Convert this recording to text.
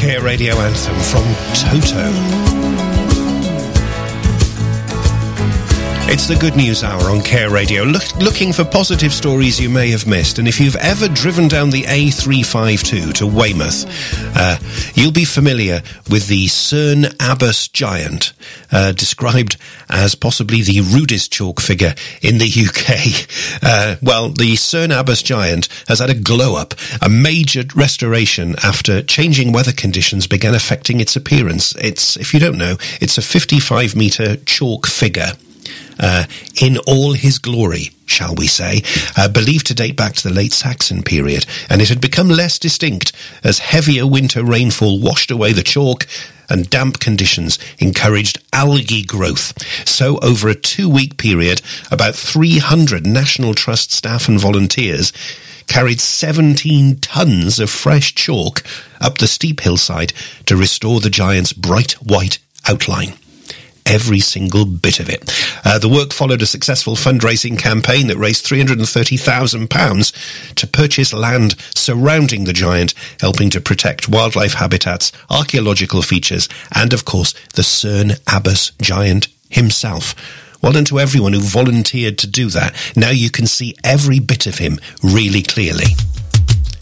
Care Radio anthem from Toto. It's the Good News Hour on Care Radio, looking for positive stories you may have missed. And if you've ever driven down the A352 to Weymouth, you'll be familiar with the Cerne Abbas giant, described as possibly the rudest chalk figure in the UK. Well, the Cerne Abbas giant has had a glow-up, a major restoration after changing weather conditions began affecting its appearance. If you don't know, it's a 55-metre chalk figure. In all his glory, shall we say, believed to date back to the late Saxon period, and it had become less distinct as heavier winter rainfall washed away the chalk and damp conditions encouraged algae growth. So over a 2-week period, about 300 National Trust staff and volunteers carried 17 tons of fresh chalk up the steep hillside to restore the giant's bright white outline. Every single bit of it. The work followed a successful fundraising campaign that raised £330,000 to purchase land surrounding the giant, helping to protect wildlife habitats, archaeological features, and, of course, the Cerne Abbas giant himself. Well done to everyone who volunteered to do that. Now you can see every bit of him really clearly.